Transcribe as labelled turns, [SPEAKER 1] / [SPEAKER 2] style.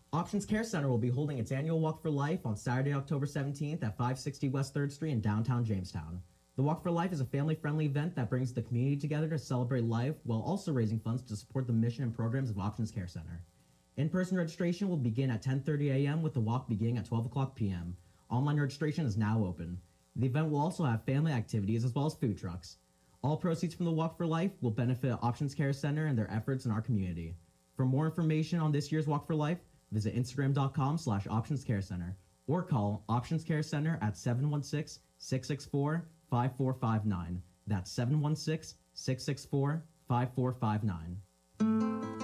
[SPEAKER 1] Options Care Center will be holding its annual Walk for Life on Saturday, October 17th at 560 West 3rd Street in downtown Jamestown. The Walk for Life is a family-friendly event that brings the community together to celebrate life while also raising funds to support the mission and programs of Options Care Center. In-person registration will begin at 10:30 a.m. with the walk beginning at 12 o'clock p.m. Online registration is now open. The event will also have family activities as well as food trucks. All proceeds from the Walk for Life will benefit Options Care Center and their efforts in our community. For more information on this year's Walk for Life, visit Instagram.com/OptionsCareCenter or call Options Care Center at 716-664-5459. That's 716-664-5459.